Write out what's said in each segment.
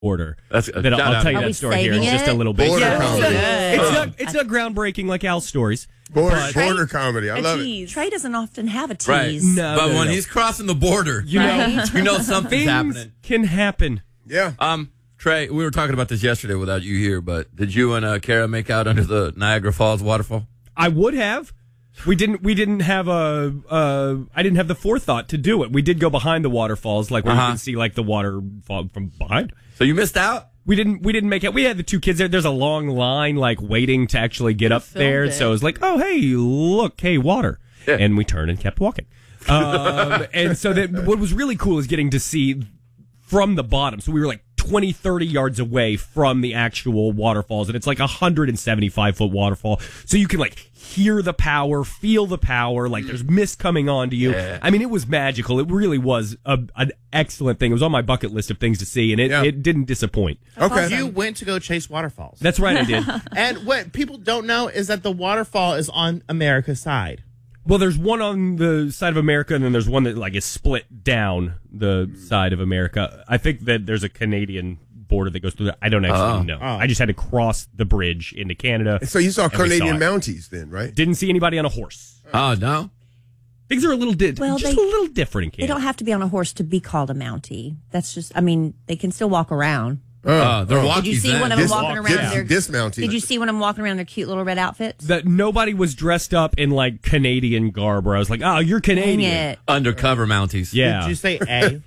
order. I'll tell you that story here in just a little bit. Border comedy. It's not groundbreaking like Al's stories. Border comedy. I love it. Trey doesn't often have a tease. Right. No, When he's crossing the border, you know something's things happening. can happen. Yeah. Trey, we were talking about this yesterday without you here, but did you and Kara make out under the Niagara Falls waterfall? I would have. We didn't have I didn't have the forethought to do it. We did go behind the waterfalls, like where you can see like the water fall from behind. So you missed out? We didn't make it. We had the two kids there. There's a long line, like waiting to actually get up there. So it was like, oh hey, look, hey, water, and we turned and kept walking. And so what was really cool is getting to see from the bottom. So we were like 20, 30 yards away from the actual waterfalls, and it's like 175-foot waterfall. So you can like hear the power, feel the power, like there's mist coming onto you. Yeah. I mean, it was magical. It really was an excellent thing. It was on my bucket list of things to see, and it didn't disappoint. Okay. You went to go chase waterfalls. That's right, I did. And what people don't know is that the waterfall is on America's side. Well, there's one on the side of America, and then there's one that like is split down the side of America. I think that there's a Canadian border that goes through that. I don't actually know. I just had to cross the bridge into Canada. So you saw Canadian Mounties then, right? Didn't see anybody on a horse. Oh, no? Things are a little just a little different in Canada. They don't have to be on a horse to be called a Mountie. That's just, I mean, they can still walk around. They're walking. Did you see one of them walking around dismounting? Did you see one of them walking around in their cute little red outfits? That nobody was dressed up in like Canadian garb. Where I was like, oh, you're Canadian. Undercover Mounties. Yeah. Did you say A?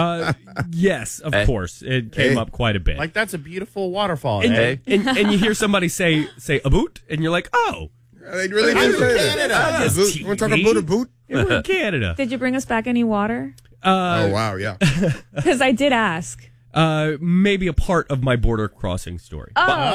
Yes, of course. It came up quite a bit. Like, that's a beautiful waterfall. And you hear somebody say a boot, and you're like, oh. They really did say that. TV. Want to talk about a boot? Yeah, we're in Canada. Did you bring us back any water? Oh, wow, yeah. Because I did ask. Maybe a part of my border crossing story.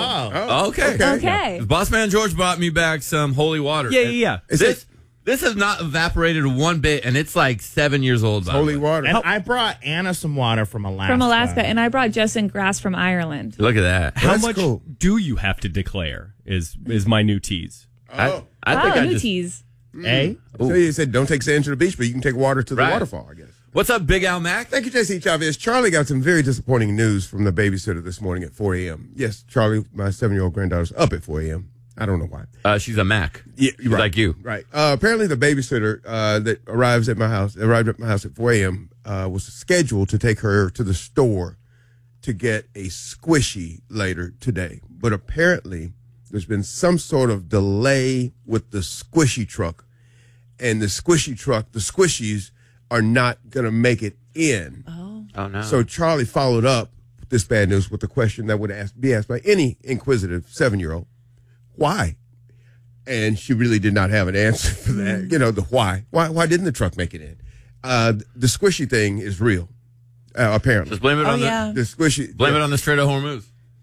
Oh, okay. Okay. Boss Man George brought me back some holy water. Yeah. This has not evaporated one bit, and it's like 7 years old. Holy water. And I brought Anna some water from Alaska. And I brought Justin grass from Ireland. Look at that. How That's much cool. do you have to declare is my new tease? I think I new just... tease. A? So you said don't take sand to the beach, but you can take water to the Right. waterfall, I guess. What's up, Big Al Mac? Thank you, J.C. Chavez. Charlie got some very disappointing news from the babysitter this morning at 4 a.m. Yes, Charlie, my 7-year-old granddaughter's up at 4 a.m. I don't know why. She's a Mac. Yeah, She's right. like you. Right. Apparently, the babysitter that arrived at my house at 4 a.m. Was scheduled to take her to the store to get a squishy later today. But apparently, there's been some sort of delay with the squishy truck. And the squishies are not going to make it in. Oh, no. So Charlie followed up with this bad news with a question that would be asked by any inquisitive 7-year-old. Why? And she really did not have an answer for that. You know, the why. Why didn't the truck make it in? The squishy thing is real, apparently. Just blame it on the squishy. Blame it on the Strait of Hormuz.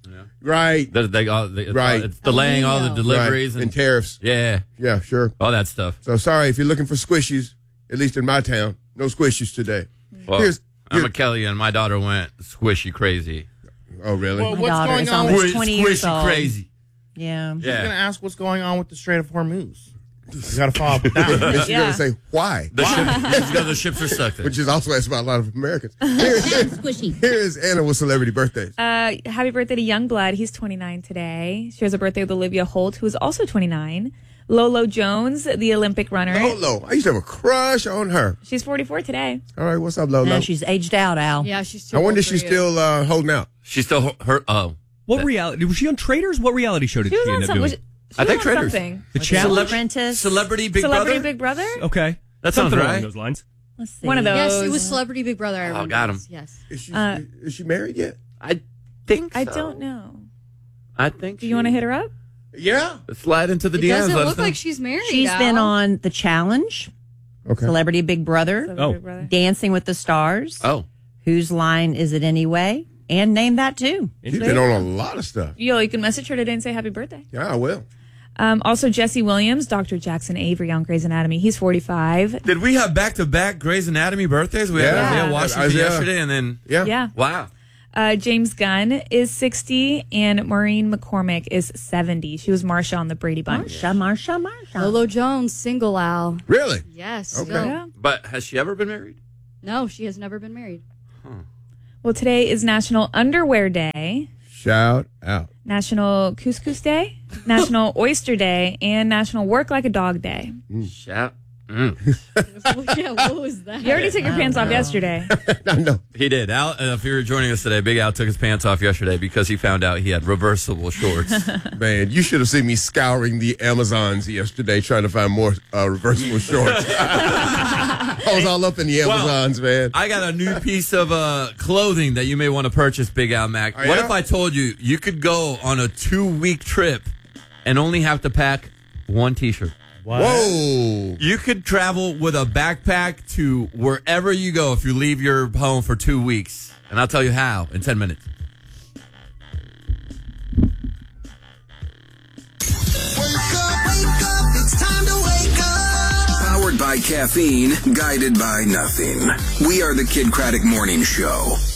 Right. Right. It's delaying all the deliveries. And tariffs. Yeah. Yeah, sure. All that stuff. So sorry if you're looking for squishies, at least in my town, no squishies today. Well, I'm a Kelly, and my daughter went squishy crazy. Oh, really? Well, My what's daughter going is on almost with 20 years Squishy old. crazy. Yeah. She's going to ask what's going on with the Strait of Hormuz. You got to follow up with that. And she's going to say, why? The ships are stuck there. Which is also asked by a lot of Americans. Here is Anna with celebrity birthdays. Happy birthday to Youngblood. He's 29 today. She has a birthday with Olivia Holt, who is also 29. Lolo Jones, the Olympic runner. Lolo. I used to have a crush on her. She's 44 today. All right, what's up, Lolo? No, she's aged out, Al. Yeah, she's too I wonder old if for she's you. still holding out. She's still her. Oh. What reality? Was she on Traders? What reality show did She she was end on up some. doing? I think Traders. Something. The Challenge? Apprentice. Celebrity Big Celebrity Brother? Big Brother? Okay. That sounds Something right. along those lines. Let's see. One of those. Yes, it was Celebrity Big Brother. I remember got him. this. Yes. Is she married yet? I think so. I don't know. I think Do you want to hit her up? Yeah. Slide into the It DMs. doesn't let us look know. like she's married. She's Al. been on The Challenge, Okay. Celebrity Big Brother, Celebrity Big Brother. Dancing with the Stars, Oh. Whose Line Is It Anyway, and Name That Too. She's been on a lot of stuff. Yo, you can message her today and say happy birthday. Yeah, I will. Also, Jesse Williams, Dr. Jackson Avery on Grey's Anatomy. He's 45. Did we have back-to-back Grey's Anatomy birthdays? We had Yeah. Isaiah Washington Isaiah. yesterday, and then... Yeah. Yeah. Wow. James Gunn is 60, and Maureen McCormick is 70. She was Marsha on the Brady Bunch. Marsha. Lolo Jones, single Al. Really? Yes. Okay. So- Yeah. But has she ever been married? No, she has never been married. Well, today is National Underwear Day, Shout out. National Couscous Day, National Oyster Day, and National Work Like a Dog Day. Shout. Yeah, what was that? You already took your pants off yesterday. No. He did. Al, if you were joining us today, Big Al took his pants off yesterday because he found out he had reversible shorts. Man, you should have seen me scouring the Amazons yesterday trying to find more reversible shorts. I was all up in the Amazons, man. I got a new piece of clothing that you may want to purchase, Big Al Mac. Oh, What yeah? if I told you you could go on a 2-week trip and only have to pack one T-shirt? Whoa. You could travel with a backpack to wherever you go if you leave your home for 2 weeks. And I'll tell you how in 10 minutes. Wake up, it's time to wake up. Powered by caffeine, guided by nothing. We are the Kid Craddock Morning Show.